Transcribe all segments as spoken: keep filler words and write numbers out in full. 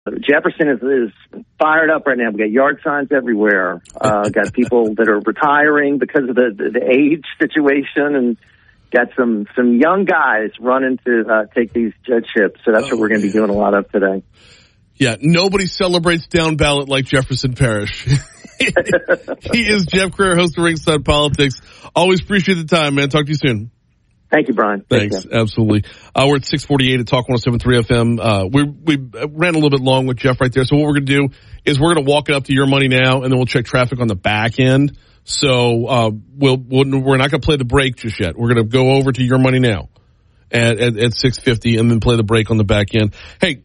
Jefferson is, is fired up right now. We got yard signs everywhere. Uh, got people that are retiring because of the, the, the age situation, and got some, some young guys running to uh, take these judgeships. So that's oh, what we're going to be doing a lot of today. Yeah, nobody celebrates down ballot like Jefferson Parish. He is Jeff Crair, host of Ringside Politics. Always appreciate the time, man. Talk to you soon. Thank you, Brian. Thanks. Thank Absolutely. Uh, we're at six forty-eight at Talk one oh seven point three F M. Uh, we, we ran a little bit long with Jeff right there. So what we're going to do is we're going to walk it up to Your Money Now, and then we'll check traffic on the back end. So, uh, we'll, we'll we're not going to play the break just yet. We're going to go over to Your Money Now at, at, at six fifty and then play the break on the back end. Hey,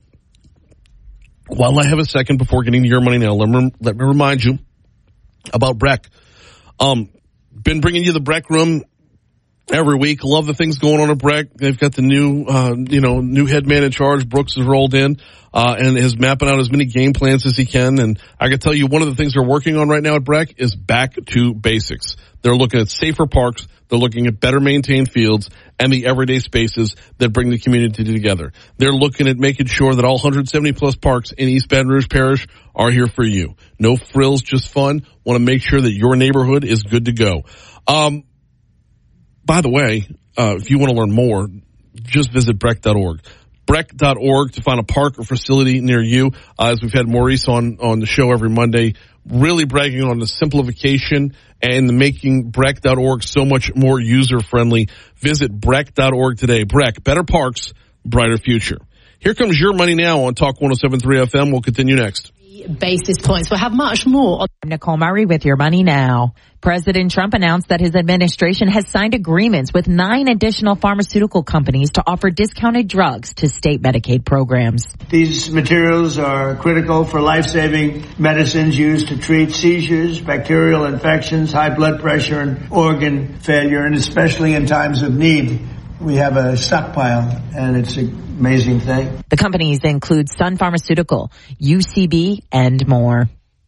while I have a second before getting to Your Money Now, let me, let me remind you about Breck. Um, been bringing you the Breck Room every week. Love the things going on at Breck. They've got the new, uh, you know, new head man in charge. Brooks has rolled in, uh, and is mapping out as many game plans as he can. And I can tell you one of the things they're working on right now at Breck is back to basics. They're looking at safer parks. They're looking at better maintained fields and the everyday spaces that bring the community together. They're looking at making sure that all one hundred seventy plus parks in East Baton Rouge Parish are here for you. No frills, just fun. Want to make sure that your neighborhood is good to go. Um, By the way, uh, if you want to learn more, just visit breck dot org. breck dot org to find a park or facility near you. Uh, as we've had Maurice on, on the show every Monday, really bragging on the simplification and making breck dot org so much more user-friendly. Visit breck dot org today. Breck, better parks, brighter future. Here comes Your Money Now on Talk one oh seven point three F M. We'll continue next. Basis points. We'll have much more. I'm Nicole Murray with Your Money Now. President Trump announced that his administration has signed agreements with nine additional pharmaceutical companies to offer discounted drugs to state Medicaid programs. These materials are critical for life-saving medicines used to treat seizures, bacterial infections, high blood pressure, and organ failure, and especially in times of need. We have a stockpile, and it's an amazing thing. The companies include Sun Pharmaceutical, U C B, and more.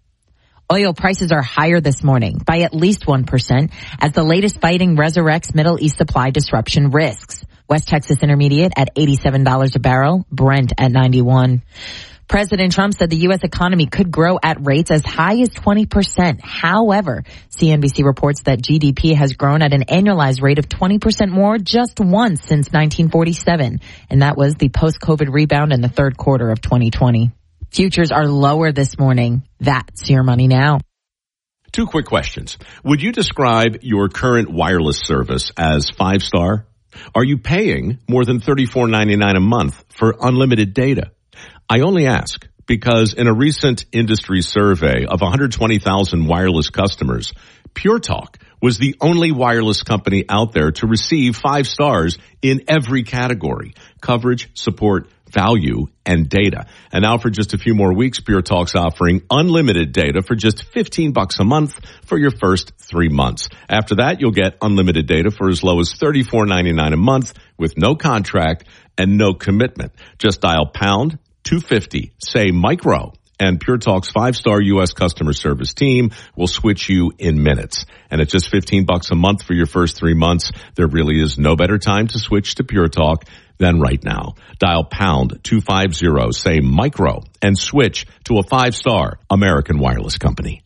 Oil prices are higher this morning by at least one percent as the latest fighting resurrects Middle East supply disruption risks. West Texas Intermediate at eighty-seven dollars a barrel, Brent at ninety-one. President Trump said the U S economy could grow at rates as high as twenty percent. However, C N B C reports that G D P has grown at an annualized rate of twenty percent more just once since nineteen forty-seven, and that was the post-COVID rebound in the third quarter of twenty twenty. Futures are lower this morning. That's Your Money Now. Two quick questions. Would you describe your current wireless service as five-star? Are you paying more than thirty-four ninety-nine a month for unlimited data? I only ask because in a recent industry survey of one hundred twenty thousand wireless customers, Pure Talk was the only wireless company out there to receive five stars in every category: coverage, support, value, and data. And now for just a few more weeks, Pure Talk's offering unlimited data for just fifteen bucks a month for your first three months. After that, you'll get unlimited data for as low as thirty-four ninety-nine a month with no contract and no commitment. Just dial pound two fifty, say micro, and Pure Talk's five-star U S customer service team will switch you in minutes. And at just fifteen bucks a month for your first three months, there really is no better time to switch to Pure Talk than right now. Dial pound two fifty, say micro, and switch to a five-star American wireless company.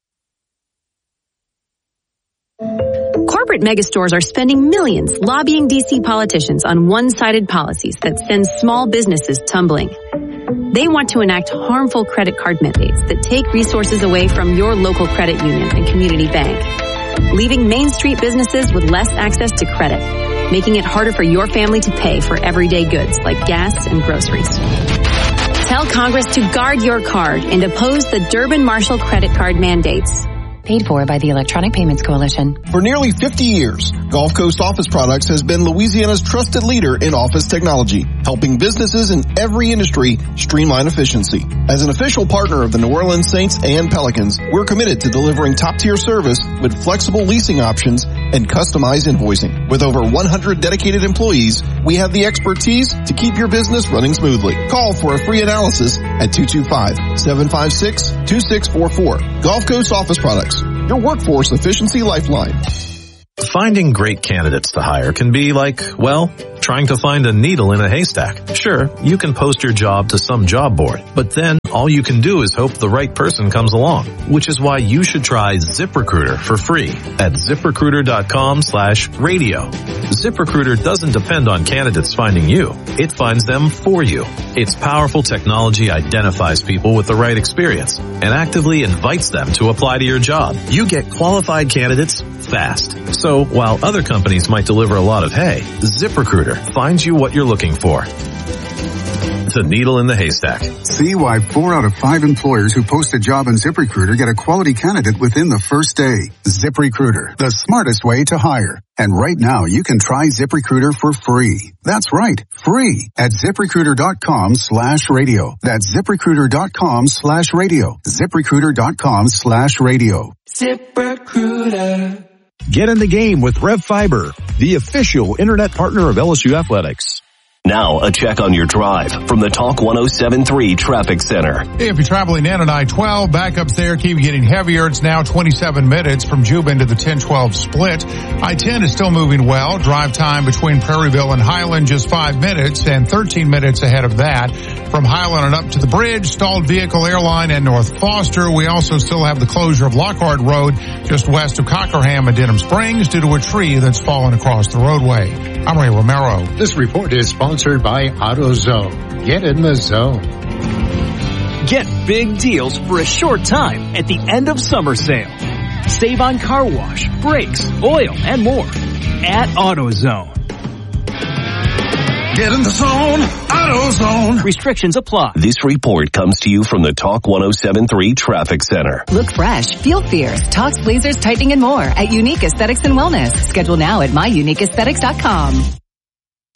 Corporate megastores are spending millions lobbying D C politicians on one-sided policies that send small businesses tumbling. They want to enact harmful credit card mandates that take resources away from your local credit union and community bank, leaving Main Street businesses with less access to credit, making it harder for your family to pay for everyday goods like gas and groceries. Tell Congress to guard your card and oppose the Durbin-Marshall credit card mandates. Paid for by the Electronic Payments Coalition. For nearly fifty years, Gulf Coast Office Products has been Louisiana's trusted leader in office technology, helping businesses in every industry streamline efficiency. As an official partner of the New Orleans Saints and Pelicans, we're committed to delivering top-tier service with flexible leasing options and customized invoicing. With over one hundred dedicated employees, we have the expertise to keep your business running smoothly. Call for a free analysis at two two five, seven five six, two six four four. Gulf Coast Office Products, your workforce efficiency lifeline. Finding great candidates to hire can be like, well, trying to find a needle in a haystack. Sure, you can post your job to some job board, but then all you can do is hope the right person comes along, which is why you should try ZipRecruiter for free at ZipRecruiter.com slash radio. ZipRecruiter doesn't depend on candidates finding you. It finds them for you. Its powerful technology identifies people with the right experience and actively invites them to apply to your job. You get qualified candidates fast. So while other companies might deliver a lot of hay, ZipRecruiter finds you what you're looking for. The needle in the haystack. See why four out of five employers who post a job on ZipRecruiter get a quality candidate within the first day. ZipRecruiter, the smartest way to hire. And right now you can try ZipRecruiter for free. That's right, free at ZipRecruiter.com slash radio. That's ZipRecruiter.com slash radio. ZipRecruiter.com slash radio. ZipRecruiter. Get in the game with Rev Fiber, the official internet partner of L S U Athletics. Now, a check on your drive from the Talk one oh seven point three Traffic Center. If you're traveling in on I twelve, backups there keep getting heavier. It's now twenty-seven minutes from Juba into the ten twelve split. I ten is still moving well. Drive time between Prairieville and Highland just five minutes and thirteen minutes ahead of that. From Highland and up to the bridge, stalled vehicle airline and North Foster. We also still have the closure of Lockhart Road just west of Cockerham and Denham Springs due to a tree that's fallen across the roadway. I'm Ray Romero. This report is sponsored by AutoZone. Get in the zone. Get big deals for a short time at the end of summer sale. Save on car wash, brakes, oil, and more at AutoZone. Get in the zone, AutoZone. Restrictions apply. This report comes to you from the Talk one oh seven point three Traffic Center. Look fresh, feel fierce. Talks, lasers, tightening, and more at Unique Aesthetics and Wellness. Schedule now at my unique aesthetics dot com.